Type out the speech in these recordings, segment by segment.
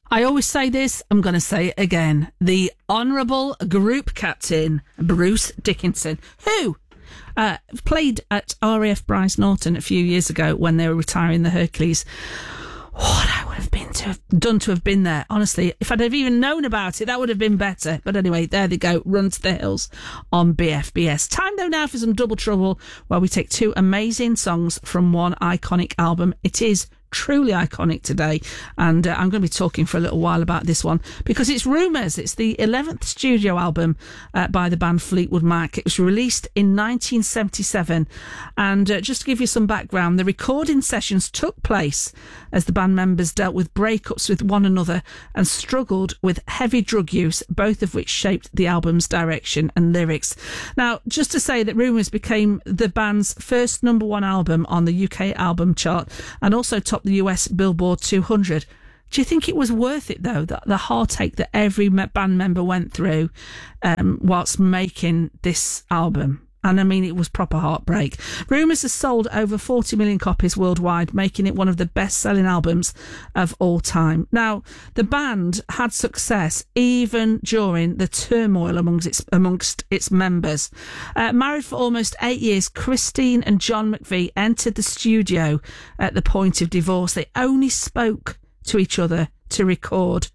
I always say this, I'm going to say it again. The Honourable Group Captain, Bruce Dickinson, who played at RAF Bryce Norton a few years ago when they were retiring the Hercules. What I would have done to have been there. Honestly, if I'd have even known about it, that would have been better. But anyway, there they go. Run to the hills on BFBS. Time though now for some Double Trouble, where we take two amazing songs from one iconic album. It is truly iconic today, and I'm going to be talking for a little while about this one because it's Rumours. It's the 11th studio album by the band Fleetwood Mac. It was released in 1977, and just to give you some background, the recording sessions took place as the band members dealt with breakups with one another and struggled with heavy drug use, both of which shaped the album's direction and lyrics. Now, just to say that Rumours became the band's first number one album on the UK album chart and also topped the US Billboard 200. Do you think it was worth it, though, the heartache that every band member went through whilst making this album? And I mean, it was proper heartbreak. Rumours has sold over 40 million copies worldwide, making it one of the best-selling albums of all time. Now, the band had success even during the turmoil amongst its members. Married for almost 8 years, Christine and John McVie entered the studio at the point of divorce. They only spoke to each other to record.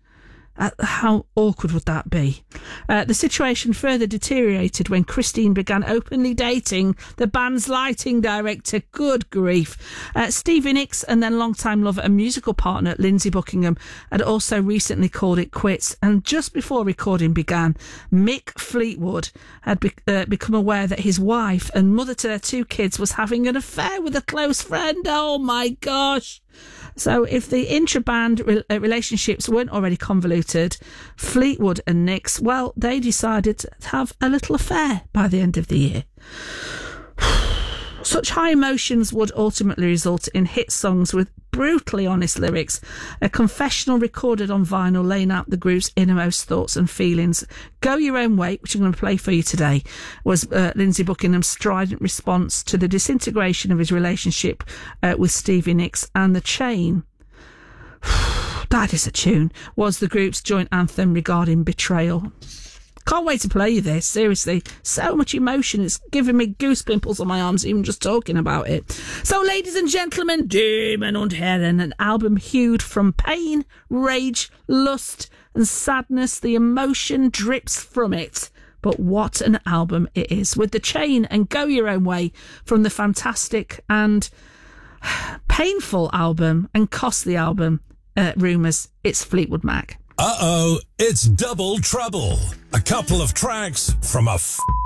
How awkward would that be? The situation further deteriorated when Christine began openly dating the band's lighting director. Good grief. Stevie Nicks and then longtime lover and musical partner Lindsey Buckingham had also recently called it quits, and just before recording began, Mick Fleetwood had become aware that his wife and mother to their two kids was having an affair with a close friend. Oh my gosh. So if the intra-band relationships weren't already convoluted, Fleetwood and Nicks, well, they decided to have a little affair by the end of the year. Such high emotions would ultimately result in hit songs with brutally honest lyrics, a confessional recorded on vinyl laying out the group's innermost thoughts and feelings. Go Your Own Way, which I'm going to play for you today, was Lindsey Buckingham's strident response to the disintegration of his relationship with Stevie Nicks, and The Chain, that is a tune, was the group's joint anthem regarding betrayal. Can't wait to play you this, seriously. So much emotion, it's giving me goose pimples on my arms even just talking about it. So, ladies and gentlemen, Damen und Herren, an album hewed from pain, rage, lust and sadness. The emotion drips from it. But what an album it is. With The Chain and Go Your Own Way from the fantastic and painful album and costly album, Rumours, it's Fleetwood Mac. Uh-oh, it's Double Trouble. A couple of tracks from a